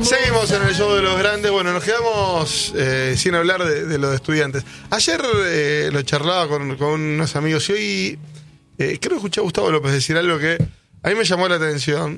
Seguimos en el show de los grandes. Bueno, nos quedamos sin hablar de lo de Estudiantes. Ayer lo charlaba con unos amigos y hoy creo que escuché a Gustavo López decir algo que a mí me llamó la atención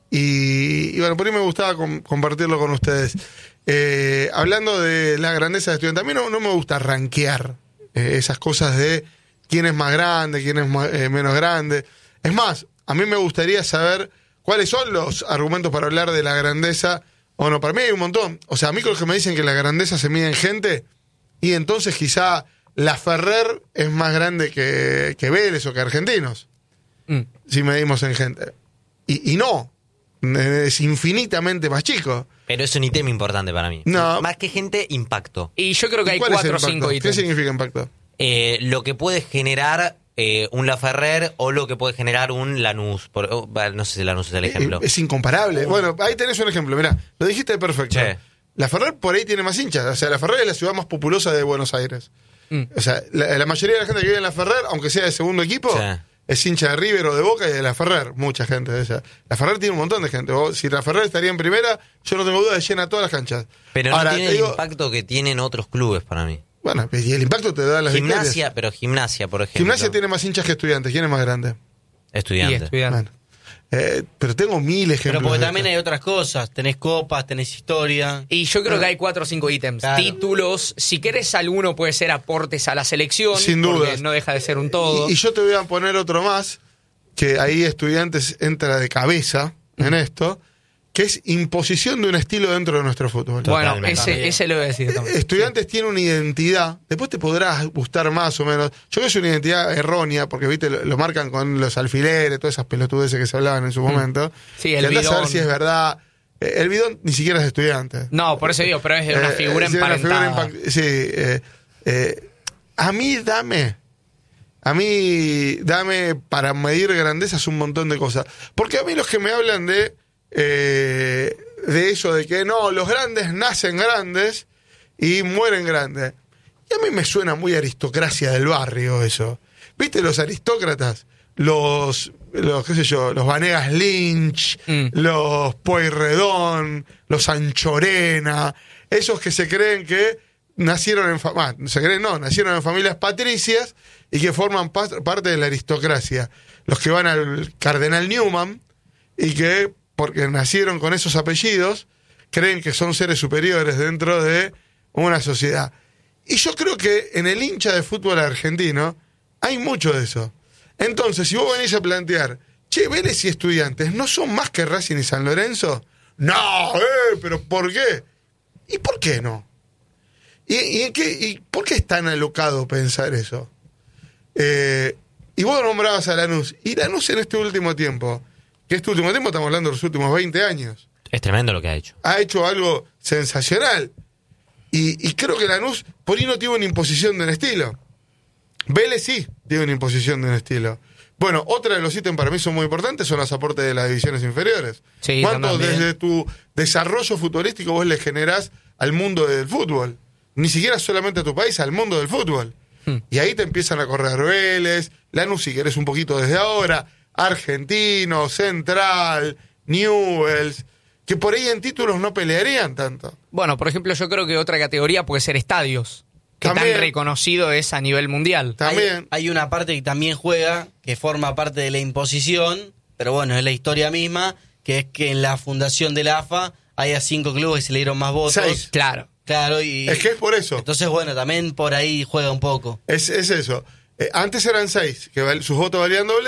y bueno, por ahí me gustaba compartirlo con ustedes. Hablando de la grandeza de Estudiantes, a mí no me gusta rankear esas cosas de quién es más grande, quién es menos grande. Es más, a mí me gustaría saber cuáles son los argumentos para hablar de la grandeza. Bueno, para mí hay un montón. O sea, a mí con los que me dicen que la grandeza se mide en gente, y entonces quizá la Ferrer es más grande que Vélez o que Argentinos, si medimos en gente. Y no, es infinitamente más chico. Pero es un ítem importante para mí. No. Más que gente, impacto. Y yo creo que hay 4 o 5 ítems. ¿Qué significa impacto? Lo que puede generar un Laferrer o lo que puede generar un Lanús. No sé si Lanús es el ejemplo. Es incomparable. Bueno, ahí tenés un ejemplo. Mirá, lo dijiste perfecto. Sí. La Ferrer por ahí tiene más hinchas. O sea, la Ferrer es la ciudad más populosa de Buenos Aires. O sea, la mayoría de la gente que vive en la Ferrer, aunque sea de segundo equipo, Sí. es hincha de River o de Boca y de la Ferrer. Mucha gente de ella. La Ferrer tiene un montón de gente. Si la Ferrer estaría en primera, yo no tengo duda de llena todas las canchas. Pero ahora, no tiene el impacto que tienen otros clubes para mí. Bueno, y el impacto te da las Gimnasia, victorias. pero Gimnasia, por ejemplo. Gimnasia tiene más hinchas que Estudiantes. ¿Quién es más grande? Estudiante. Bueno, pero tengo 1000 ejemplos. Pero porque de también esto. hay otras cosas. Tenés copas, tenés historia. Y yo creo que hay 4 o 5 ítems. Claro. Títulos, si querés alguno puede ser aportes a la selección. Sin porque dudas. no deja de ser un todo. Y yo te voy a poner otro más, que ahí Estudiantes entra de cabeza en esto, que es imposición de un estilo dentro de nuestro fútbol. Bueno, Totalmente. ese lo voy a decir también. Estudiantes tiene una identidad, después te podrás gustar más o menos. Yo creo que es una identidad errónea, porque viste lo marcan con los alfileres, todas esas pelotudeces que se hablaban en su momento. Sí, Y el andás a ver bidón. si es verdad. El bidón ni siquiera es de Estudiantes. No, por eso digo, pero es de una figura Sí, una emparentada. figura sí, a mí dame para medir grandezas un montón de cosas. Porque a mí los que me hablan de eso de que no, los grandes nacen grandes y mueren grandes. Y a mí me suena muy aristocracia del barrio eso. ¿Viste los aristócratas? Los qué sé yo, los Vanegas Lynch, los Pueyrredón, los Anchorena, esos que se creen que nacieron en familias patricias y que forman parte de la aristocracia. Los que van al Cardenal Newman y que, porque nacieron con esos apellidos, creen que son seres superiores dentro de una sociedad. Y yo creo que en el hincha de fútbol argentino hay mucho de eso. Entonces, si vos venís a plantear, che, Vélez y Estudiantes, ¿no son más que Racing y San Lorenzo? No, pero ¿por qué? ¿Y por qué no? ¿Y por qué es tan alocado pensar eso? Y vos nombrabas a Lanús. Y Lanús en este último tiempo, que este último tiempo estamos hablando de los últimos 20 años, Es tremendo lo que ha hecho. ha hecho algo sensacional. Y creo que Lanús por ahí no tiene una imposición de un estilo. Vélez sí tiene una imposición de un estilo. Bueno, otra de los ítems para mí son muy importantes son los aportes de las divisiones inferiores. Sí, ¿Cuánto también. desde tu desarrollo futbolístico vos le generás al mundo del fútbol? Ni siquiera solamente a tu país, al mundo del fútbol. Y ahí te empiezan a correr Vélez, Lanús si querés un poquito desde ahora, Argentino, Central, Newell's, que por ahí en títulos no pelearían tanto. Bueno, por ejemplo, yo creo que otra categoría puede ser estadios, que También. tan reconocido es a nivel mundial. También. Hay una parte que también juega, que forma parte de la imposición, pero bueno, es la historia misma, que es que en la fundación de la AFA haya 5 clubes que se le dieron más votos. 6. Claro. Claro, y Es que es por eso. entonces bueno, también por ahí juega un poco. Es eso. Antes eran 6, que sus votos valían doble.